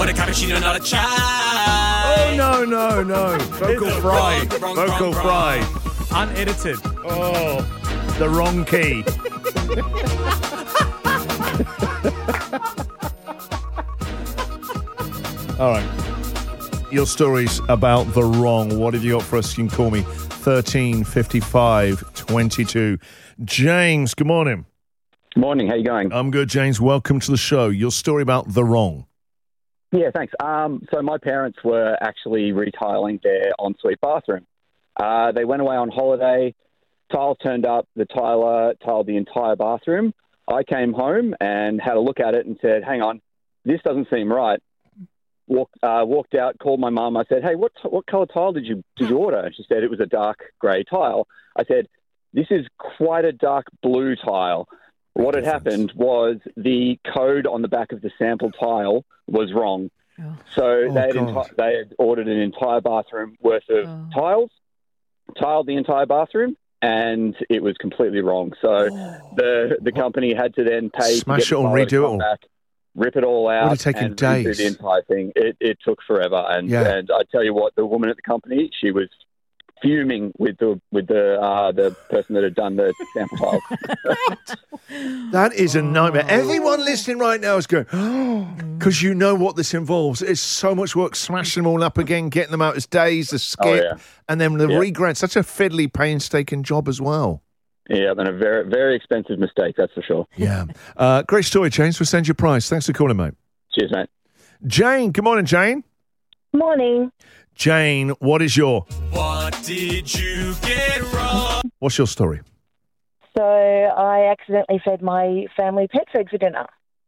a cappuccino, not a chai. Oh, no. Vocal fry. Vocal fry. Unedited. Oh, the wrong key. All right. Your stories about the wrong. What have you got for us? You can call me 13 55 22. James, good morning. Good morning. How you going? I'm good, James. Welcome to the show. Your story about the wrong. Yeah, thanks. So my parents were actually retiling their ensuite bathroom. They went away on holiday. Tile turned up. The tiler tiled the entire bathroom. I came home and had a look at it and said, hang on, this doesn't seem right. Walked out, called my mum. I said, hey, what colour tile did you order? And she said it was a dark grey tile. I said, this is quite a dark blue tile. What had happened was the code on the back of the sample tile was wrong. Oh. So they had ordered an entire bathroom worth of tiles, tiled the entire bathroom, and it was completely wrong. So the company had to then pay Smash to it or redo it all. Back, rip it all out. Would have taken and days. redo the entire thing. It took forever. And I tell you what, the woman at the company, she was fuming with the person that had done the sample tile. That is a nightmare. Everyone listening right now is going, because you know what this involves. It's so much work smashing them all up again, getting them out as days, the skip, and then the regrade. Such a fiddly, painstaking job as well. Yeah, and a very, very expensive mistake, that's for sure. Yeah. Great story, James. We'll send you a prize. Thanks for calling, mate. Cheers, mate. Jane, good morning, Jane. Morning. Jane, what is your... What did you get wrong? What's your story? So I accidentally fed my family pet food for dinner.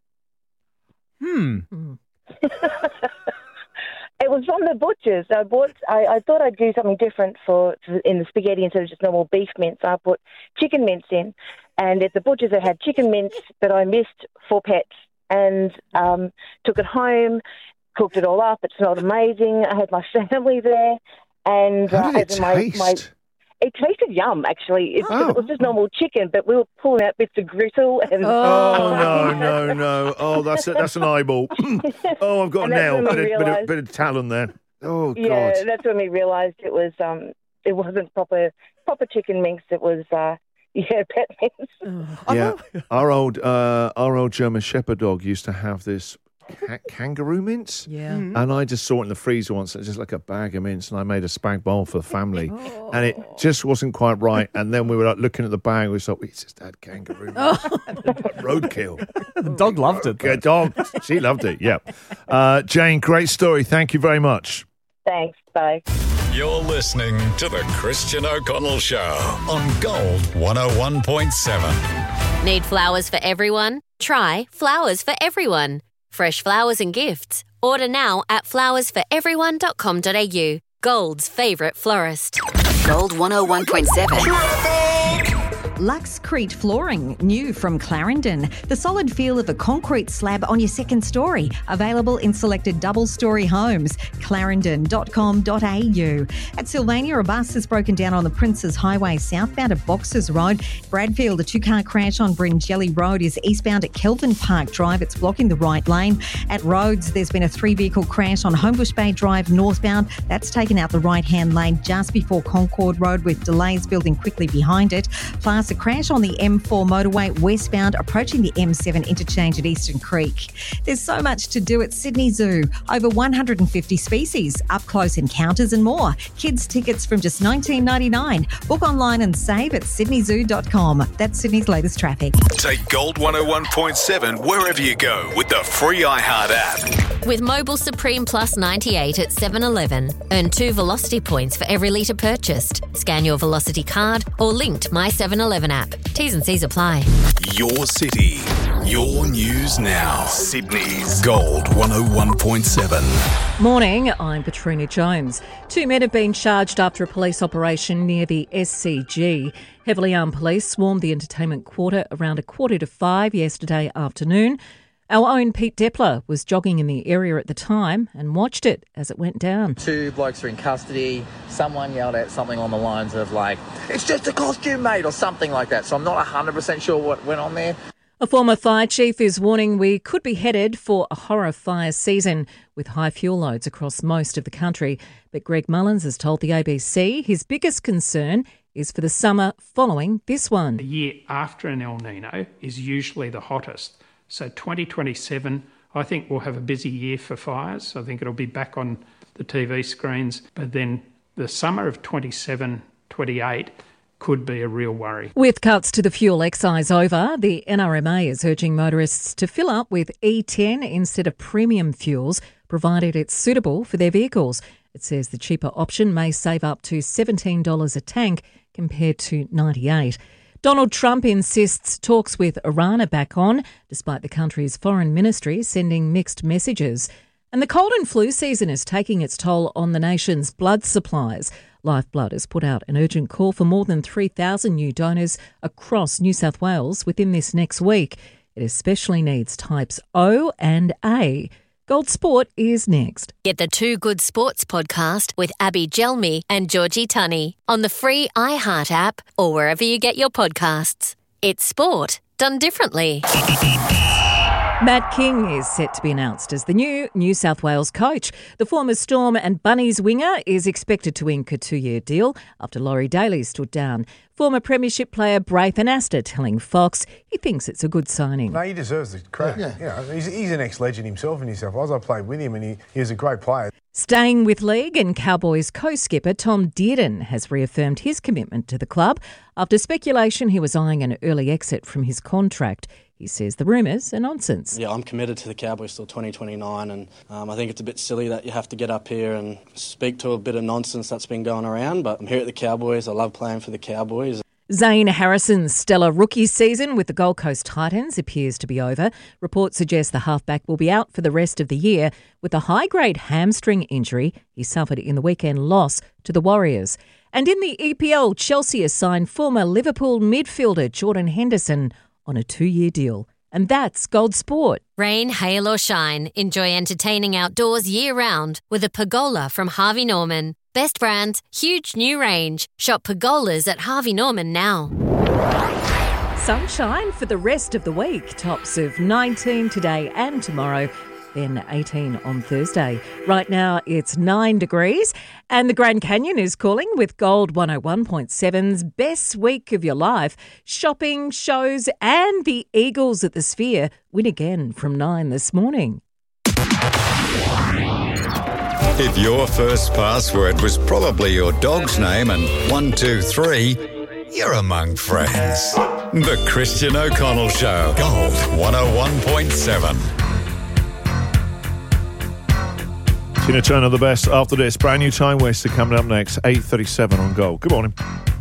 It was from the butcher's. I thought I'd do something different in the spaghetti instead of just normal beef mince. I put chicken mince in, and at the butcher's I had chicken mince that I missed for pets, and took it home, cooked it all up. It smelled amazing. I had my family there, and how did it taste? It tasted yum, actually. It was just normal chicken, but we were pulling out bits of gristle. And no. Oh, that's an eyeball. Oh, I've got a nail. Bit of talon there. Oh, God. Yeah, that's when we realised it wasn't proper chicken mince. It was, pet mince. Yeah, our old German Shepherd dog used to have this kangaroo mince. Yeah. And I just saw it in the freezer once, just like a bag of mince, and I made a spag bowl for the family. And it just wasn't quite right. And then we were like looking at the bag, we thought, we just had kangaroo mince. Roadkill. The dog loved it. Good dog. She loved it, yeah. Jane, great story. Thank you very much. Thanks. Bye. You're listening to The Christian O'Connell Show on Gold 101.7. Need flowers for everyone? Try Flowers for Everyone. Fresh flowers and gifts. Order now at flowersforeveryone.com.au. Gold's favourite florist. Gold 101.7. Luxcrete flooring, new from Clarendon. The solid feel of a concrete slab on your second story. Available in selected double-storey homes. Clarendon.com.au. At Sylvania, a bus has broken down on the Princes Highway southbound at Boxers Road. Bradfield, a two-car crash on Bryngelly Road is eastbound at Kelvin Park Drive. It's blocking the right lane. At Rhodes, there's been a three-vehicle crash on Homebush Bay Drive northbound. That's taken out the right-hand lane just before Concord Road with delays building quickly behind it. Plus, a crash on the M4 motorway westbound approaching the M7 interchange at Eastern Creek. There's so much to do at Sydney Zoo. Over 150 species, up-close encounters and more. Kids tickets from just $19.99. Book online and save at sydneyzoo.com. That's Sydney's latest traffic. Take Gold 101.7 wherever you go with the free iHeart app. With Mobile Supreme Plus 98 at 7-Eleven. Earn 2 Velocity points for every litre purchased. Scan your Velocity card or linked My 7-Eleven app. T's and C's apply. Your city, your news now. Sydney's Gold 101.7. Morning, I'm Katrina Jones. 2 men have been charged after a police operation near the SCG. Heavily armed police swarmed the entertainment quarter around 4:45 yesterday afternoon. Our own Pete Depler was jogging in the area at the time and watched it as it went down. 2 blokes are in custody. Someone yelled out something on the lines of like, "It's just a costume, mate," or something like that. So I'm not 100% sure what went on there. A former fire chief is warning we could be headed for a horror fire season with high fuel loads across most of the country. But Greg Mullins has told the ABC his biggest concern is for the summer following this one. The year after an El Nino is usually the hottest. So 2027, I think we'll have a busy year for fires. I think it'll be back on the TV screens. But then the summer of 27, 28 could be a real worry. With cuts to the fuel excise over, the NRMA is urging motorists to fill up with E10 instead of premium fuels, provided it's suitable for their vehicles. It says the cheaper option may save up to $17 a tank compared to $98. Donald Trump insists talks with Iran are back on, despite the country's foreign ministry sending mixed messages. And the cold and flu season is taking its toll on the nation's blood supplies. Lifeblood has put out an urgent call for more than 3,000 new donors across New South Wales within this next week. It especially needs types O and A. Gold Sport is next. Get the Two Good Sports podcast with Abby Gelmi and Georgie Tunney on the free iHeart app or wherever you get your podcasts. It's sport done differently. Matt King is set to be announced as the new New South Wales coach. The former Storm and Bunnies winger is expected to ink a 2-year deal after Laurie Daly stood down. Former premiership player Braithen Astor telling Fox he thinks it's a good signing. No, he deserves the credit. Yeah. You know, he's an ex-legend himself in New South Wales. I played with him and he was a great player. Staying with league, and Cowboys co-skipper Tom Dearden has reaffirmed his commitment to the club after speculation he was eyeing an early exit from his contract. He says the rumours are nonsense. Yeah, I'm committed to the Cowboys till 2029 and I think it's a bit silly that you have to get up here and speak to a bit of nonsense that's been going around, but I'm here at the Cowboys. I love playing for the Cowboys. Zane Harrison's stellar rookie season with the Gold Coast Titans appears to be over. Reports suggest the halfback will be out for the rest of the year with a high-grade hamstring injury he suffered in the weekend loss to the Warriors. And in the EPL, Chelsea has signed former Liverpool midfielder Jordan Henderson on a 2-year deal. And that's Gold Sport. Rain, hail or shine, enjoy entertaining outdoors year-round with a Pergola from Harvey Norman. Best brands, huge new range. Shop Pergolas at Harvey Norman now. Sunshine for the rest of the week. Tops of 19 today and tomorrow, then 18 on Thursday. Right now it's 9 degrees and the Grand Canyon is calling with Gold 101.7's Best Week of Your Life. Shopping, shows and the Eagles at the Sphere win again from 9 this morning. If your first password was probably your dog's name and 1, 2, 3, you're among friends. The Christian O'Connell Show. Gold 101.7. Tina Turner, the best after this. Brand new Time Waster coming up next, 8:37 on Gold. Good morning.